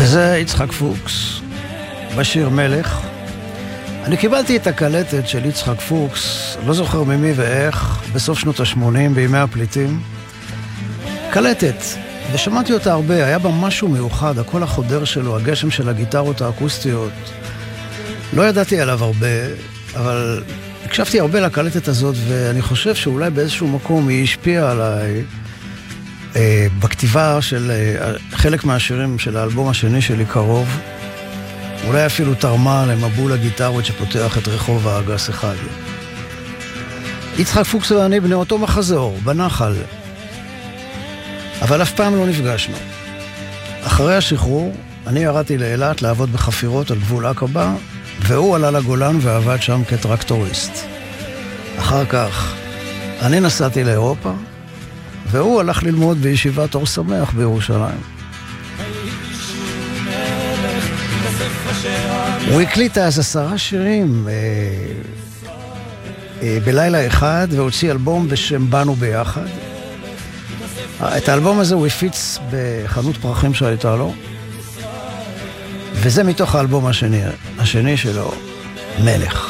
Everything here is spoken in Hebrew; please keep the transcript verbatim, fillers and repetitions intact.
וזה יצחק פוקס, בשיר מלך. אני קיבלתי את הקלטת של יצחק פוקס, לא זוכר ממי ואיך, בסוף שנות ה-שמונים, בימי הפליטים. קלטת, ושמעתי אותה הרבה, היה בה משהו מיוחד, הקול החודר שלו, הגשם של הגיטרות האקוסטיות. לא ידעתי עליו הרבה, אבל הקשבתי הרבה לקלטת הזאת, ואני חושב שאולי באיזשהו מקום היא השפיעה עליי, אה, בכתיבה של אה, חלק מהשירים של האלבום השני שלי קרוב, אולי אפילו תרמה למבול הגיטרות שפותח את רחוב האגס אחד. יצחק פוקס ואני בני אותו מחזור, בנחל, אבל אף פעם לא נפגשנו. אחרי השחרור, אני ירדתי לאילת לעבוד בחפירות על גבול עקבה, והוא עלה לגולן ועבד שם כטרקטוריסט. אחר כך, אני נסעתי לאירופה, והוא הלך ללמוד בישיבת אור שמח בירושלים. הוא הקליט אז עשרה שירים אה, אה, בלילה אחד, והוציא אלבום בשם באנו ביחד. את האלבום הזה הוא הפיץ בחנות פרחים שהייתה לו, וזה מתוך האלבום השני, השני שלו, מלך.